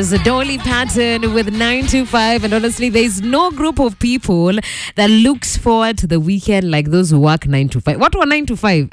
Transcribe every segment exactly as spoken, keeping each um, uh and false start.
was Dolly Parton with nine to five. And honestly, there's no group of people that looks forward to the weekend like those who work nine to five. What were nine to five?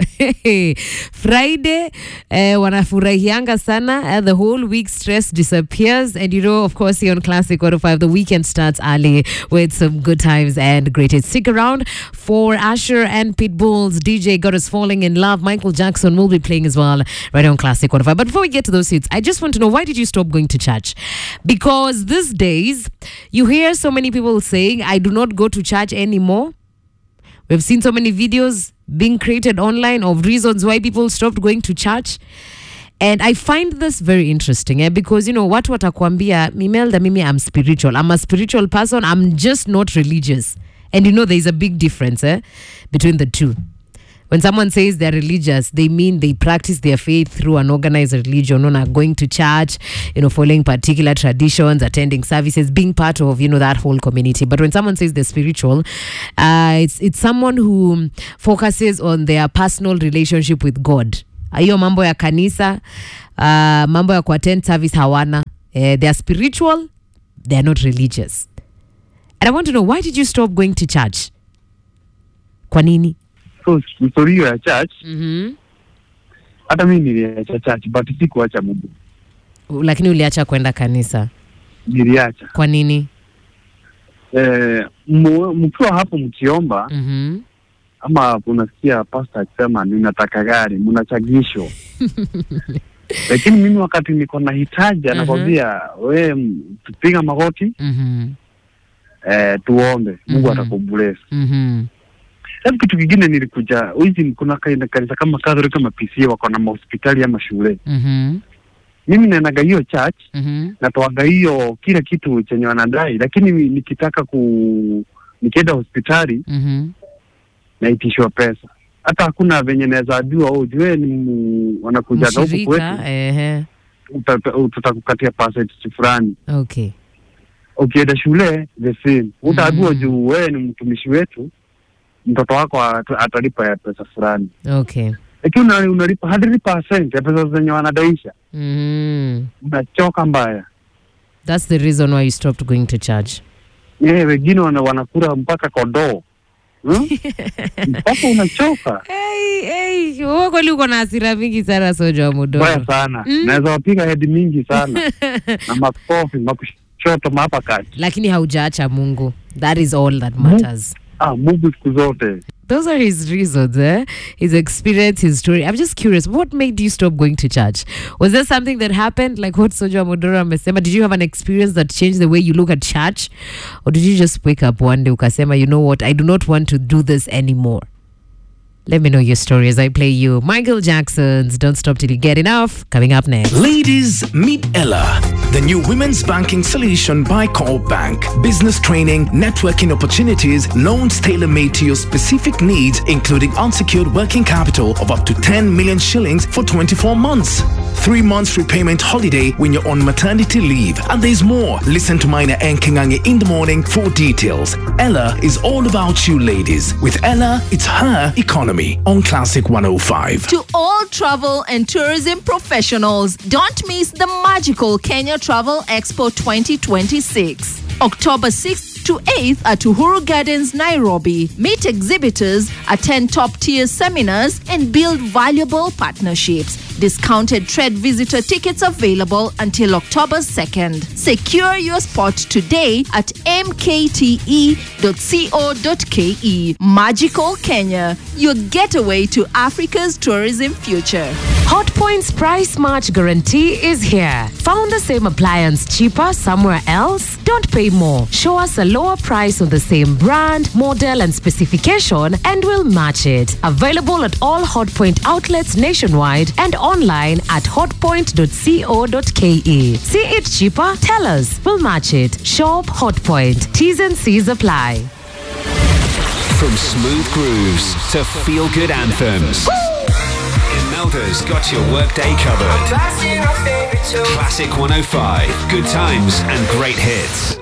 Friday, uh, wanafurahianga sana. Uh, the whole week stress disappears. And you know, of course, here on Classic one oh five, the weekend starts early with some good times and great hits. Stick around for Usher and Pitbull's D J Got Us Falling in Love. Michael Jackson will be playing as well right on Classic one oh five. But before we get to those hits, I just want to know, why did you stop going to church? Because these days, you hear so many people saying, I do not go to church anymore. We've seen so many videos being created online of reasons why people stopped going to church. And I find this very interesting, eh? Because, you know, what watakwambia, Mimelda, mimi, I'm spiritual. I'm a spiritual person. I'm just not religious. And, you know, there's a big difference eh, between the two. When someone says they're religious, they mean they practice their faith through an organized religion, you know, going to church, you know, following particular traditions, attending services, being part of, you know, that whole community. But when someone says they're spiritual, uh, it's it's someone who focuses on their personal relationship with God. Hiyo mambo ya kanisa, uh, mambo ya kuattend service hawana. Uh, they are spiritual, they are not religious. And I want to know, why did you stop going to church? Kwa nini? So, story ya church, Mhm. hata mimi niliacha church, but sikuacha Mungu. Lakini uliacha kwenda kanisa. Niliacha. Kwa nini? Eh, mkiwa hapo mkiomba, Mhm. ama unasikia pastor akisema ninataka gari, mnachagisho. Lakini mimi wakati niko na hitaji Mhm. anakwambia wewe tupiga magoti, Mhm. eh tuombe, Mungu Mhm. atakubless. Mhm. Hebu kitu kingine nilikuja, hizi kuna kanisa kama Catholic kama P C A wako na hospitali ama shule. Mhm. Mimi naenda hiyo church, Mhm. natoaga hiyo kila kitu chenye wanadai, lakini nikitaka ku nikienda hospitali Mhm. naitishwa pesa. Hata hakuna venye naweza adua au jue ni wanakuja huko kwetu. Ehe. Tutakukatia percentage fulani. Okay. Ukienda shule the same. Utaadua Mm. juu wewe ni mtumishi wetu, mtoto wako atalipa ya pesa fulani. Okay. Lakini unalipa one hundred percent ya pesa zenye wanadaisha. Mhm. Unachoka mbaya. That's the reason why you stopped going to church. Yeah, wengine wana wanakula mpaka kondoo. Hmm? Mpaka unachoka. Hey, hey, wewe kweli uko na hasira mingi sana Soja Mudoro. Baya sana. Mm. Naweza wapiga head mingi sana. Na makofi, makushoto, mapakati. Lakini haujaacha Mungu. That is all that matters. Ah, Mungu siku zote. Those are his reasons, eh? His experience, his story. I'm just curious, what made you stop going to church? Was there something that happened, like what Soja Mudoro amesema? Did you have an experience that changed the way you look at church? Or did you just wake up one day ukasema, you know what, I do not want to do this anymore? Let me know your story as I play you Michael Jackson's Don't Stop Till You Get Enough, coming up next. Ladies, meet Ella, the new women's banking solution by Co-op Bank. Business training, networking opportunities, loans tailor-made to your specific needs, including unsecured working capital of up to ten million shillings for twenty-four months. Three months repayment holiday when you're on maternity leave. And there's more. Listen to Mina and Kingange in the morning for details. Ella is all about you ladies. With Ella, it's her economy on Classic one oh five. To all travel and tourism professionals, don't miss the magical Kenya Travel Expo twenty twenty-six. October sixth to eighth at Uhuru Gardens, Nairobi. Meet exhibitors, attend top-tier seminars, and build valuable partnerships. Discounted trade visitor tickets available until October second. Secure your spot today at m k t e dot co dot k e. Magical Kenya, your getaway to Africa's tourism future. Hotpoint's price match guarantee is here. Found the same appliance cheaper somewhere else? Don't pay more. Show us a lower price on the same brand, model, and specification, and we'll match it. Available at all Hotpoint outlets nationwide and online at hotpoint dot co dot k e. See it cheaper? Tell us. We'll match it. Shop Hotpoint. T's and C's apply. From smooth grooves to feel-good anthems, Imelda's got your workday covered. Classic one oh five. Good times and great hits.